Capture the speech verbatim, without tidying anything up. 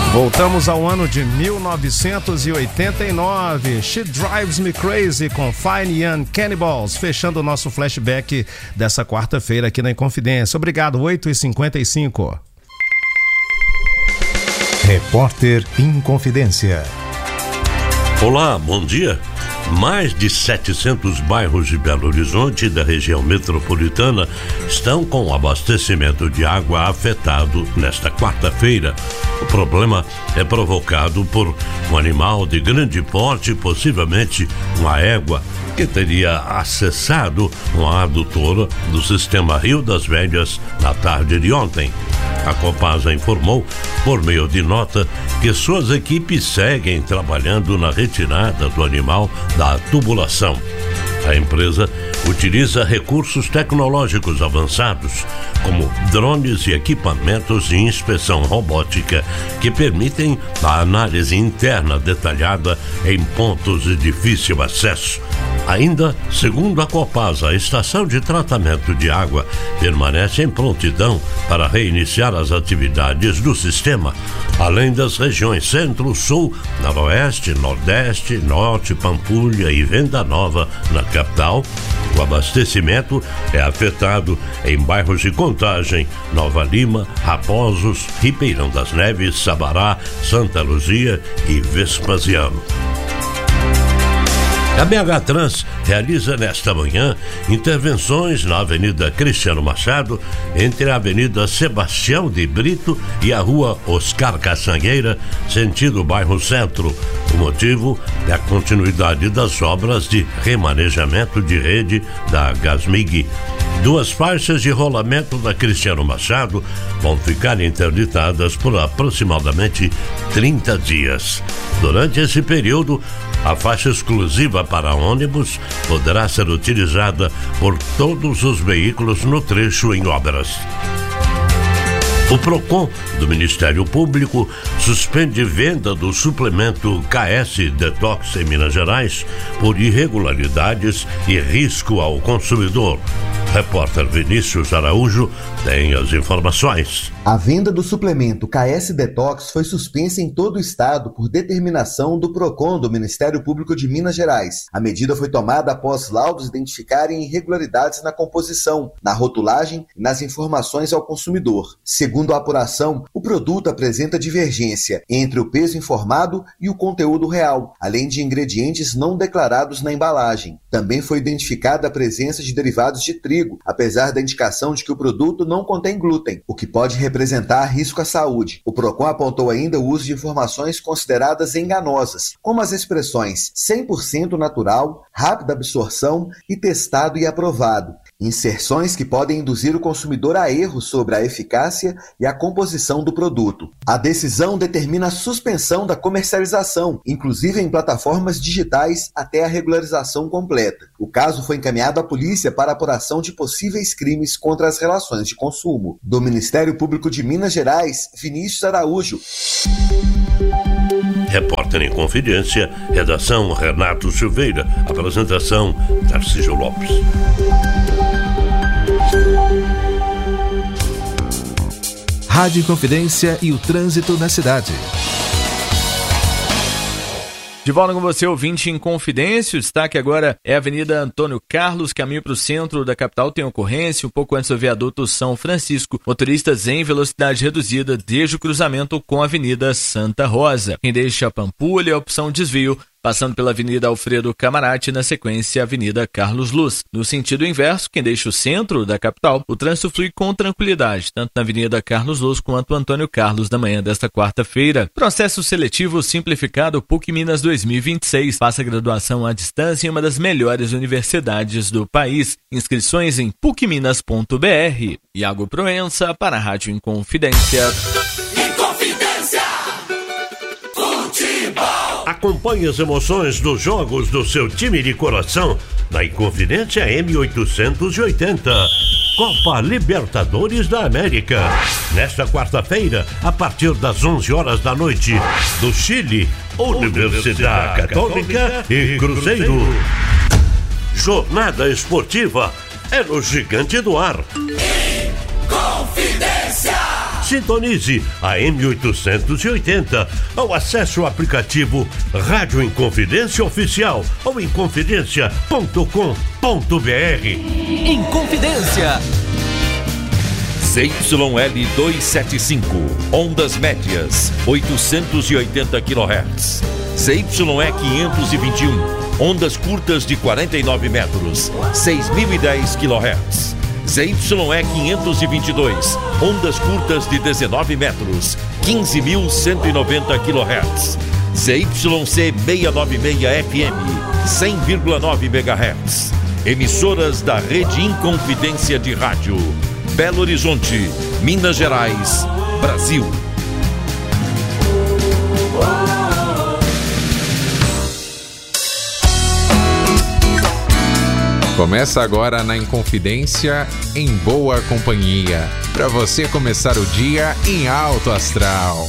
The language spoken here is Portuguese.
Voltamos ao ano de mil novecentos e oitenta e nove. She Drives Me Crazy com Fine Young Cannibals, fechando o nosso flashback dessa quarta-feira aqui na Inconfidência. Obrigado, oito e cinquenta e cinco. Repórter Inconfidência. Olá, bom dia. Mais de setecentos bairros de Belo Horizonte e da região metropolitana estão com o abastecimento de água afetado nesta quarta-feira. O problema é provocado por um animal de grande porte, possivelmente uma égua, que teria acessado uma adutora do sistema Rio das Velhas na tarde de ontem. A Copasa informou, por meio de nota, que suas equipes seguem trabalhando na retirada do animal da tubulação. A empresa utiliza recursos tecnológicos avançados, como drones e equipamentos de inspeção robótica, que permitem a análise interna detalhada em pontos de difícil acesso. Ainda, segundo a Copasa, a estação de tratamento de água permanece em prontidão para reiniciar as atividades do sistema, além das regiões Centro, Sul, Noroeste, Nordeste, Norte, Pampulha e Venda Nova, na capital. O abastecimento é afetado em bairros de Contagem, Nova Lima, Raposos, Ribeirão das Neves, Sabará, Santa Luzia e Vespasiano. A B H Trans realiza nesta manhã intervenções na Avenida Cristiano Machado, entre a Avenida Sebastião de Brito e a Rua Oscar Caçangueira, sentido bairro Centro. O motivo é a continuidade das obras de remanejamento de rede da Gasmig. Duas faixas de rolamento da Cristiano Machado vão ficar interditadas por aproximadamente trinta dias. Durante esse período, a faixa exclusiva para ônibus poderá ser utilizada por todos os veículos no trecho em obras. O PROCON do Ministério Público suspende venda do suplemento K S Detox em Minas Gerais por irregularidades e risco ao consumidor. Repórter Vinícius Araújo tem as informações. A venda do suplemento K S Detox foi suspensa em todo o estado por determinação do PROCON do Ministério Público de Minas Gerais. A medida foi tomada após laudos identificarem irregularidades na composição, na rotulagem e nas informações ao consumidor. Segundo a apuração, o produto apresenta divergência entre o peso informado e o conteúdo real, além de ingredientes não declarados na embalagem. Também foi identificada a presença de derivados de trigo, apesar da indicação de que o produto não contém glúten, o que pode representar risco à saúde. O PROCON apontou ainda o uso de informações consideradas enganosas, como as expressões cem por cento natural, rápida absorção e testado e aprovado. Inserções que podem induzir o consumidor a erros sobre a eficácia e a composição do produto. A decisão determina a suspensão da comercialização, inclusive em plataformas digitais, até a regularização completa. O caso foi encaminhado à polícia para apuração de possíveis crimes contra as relações de consumo. Do Ministério Público de Minas Gerais, Vinícius Araújo. Repórter em Confidência, redação Renato Silveira, apresentação Tarcísio Lopes. Rádio Confidência e o trânsito na cidade. De volta com você, ouvinte em Confidência. O destaque agora é a Avenida Antônio Carlos, caminho para o centro da capital. Tem ocorrência um pouco antes do viaduto São Francisco. Motoristas em velocidade reduzida desde o cruzamento com a Avenida Santa Rosa. Quem deixa a Pampulha é a opção desvio, passando pela Avenida Alfredo Camarati, na sequência Avenida Carlos Luz. No sentido inverso, quem deixa o centro da capital, o trânsito flui com tranquilidade, tanto na Avenida Carlos Luz quanto Antônio Carlos, na manhã desta quarta-feira. Processo seletivo simplificado PUC Minas dois mil e vinte e seis. Faça graduação à distância em uma das melhores universidades do país. Inscrições em puc minas ponto b r. Iago Proença para a Rádio Inconfidência. Inconfidência! Futebol! Acompanhe as emoções dos jogos do seu time de coração na Inconfidência M oitocentos e oitenta. Copa Libertadores da América. Nesta quarta-feira, a partir das onze horas da noite, do Chile, Universidade Católica e Cruzeiro. Jornada esportiva é no Gigante do Ar. Inconfidência! Sintonize a M oitocentos e oitenta ou acesse o aplicativo Rádio Inconfidência Oficial ou inconfidência ponto com ponto b r. Inconfidência. Z Y L duzentos e setenta e cinco, ondas médias, oitocentos e oitenta quilohertz. Z Y E quinhentos e vinte e um, ondas curtas de quarenta e nove metros, seis mil e dez quilohertz. Z Y E quinhentos e vinte e dois, ondas curtas de dezenove metros, quinze mil cento e noventa quilohertz. Z Y C seiscentos e noventa e seis F M, cem vírgula nove megahertz. Emissoras da Rede Inconfidência de Rádio. Belo Horizonte, Minas Gerais, Brasil. Começa agora na Inconfidência, em boa companhia, para você começar o dia em alto astral.